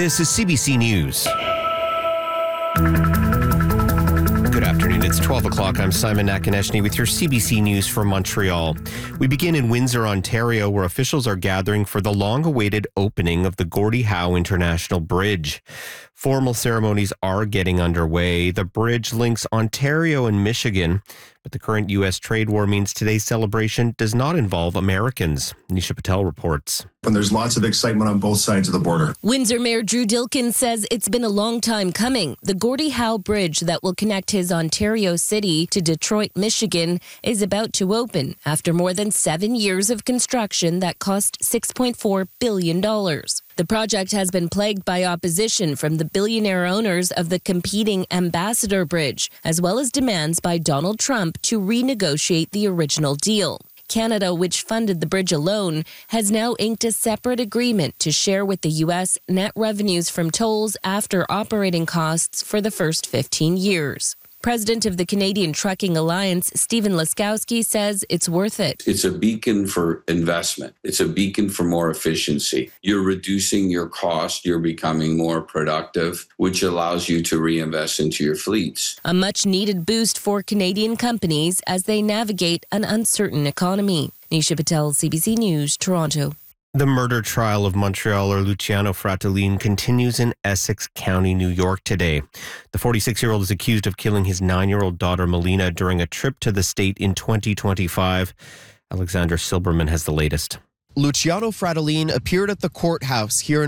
This is CBC News. Good afternoon. It's 12 o'clock. I'm Simon Nakonechny with your CBC News from Montreal. We begin in Windsor, Ontario, where officials are gathering for the long-awaited opening of the Gordie Howe International Bridge. Formal ceremonies are getting underway. The bridge links Ontario and Michigan, but the current U.S. trade war means today's celebration does not involve Americans. Nisha Patel reports. And there's lots of excitement on both sides of the border. Windsor Mayor Drew Dilkin says it's been a long time coming. The Gordie Howe Bridge that will connect his Ontario city to Detroit, Michigan, is about to open after more than 7 years of construction that cost $6.4 billion. The project has been plagued by opposition from the billionaire owners of the competing Ambassador Bridge, as well as demands by Donald Trump to renegotiate the original deal. Canada, which funded the bridge alone, has now inked a separate agreement to share with the U.S. net revenues from tolls after operating costs for the first 15 years. President of the Canadian Trucking Alliance, Stephen Laskowski, says it's worth it. It's a beacon for investment. It's a beacon for more efficiency. You're reducing your cost. You're becoming more productive, which allows you to reinvest into your fleets. A much-needed boost for Canadian companies as they navigate an uncertain economy. Nisha Patel, CBC News, Toronto. The murder trial of Montrealer Luciano Fratellin continues in Essex County, New York today. The 46-year-old is accused of killing his 9-year-old daughter Melina during a trip to the state in 2025. Alexander Silberman has the latest. Luciano Fratellin appeared at the courthouse here in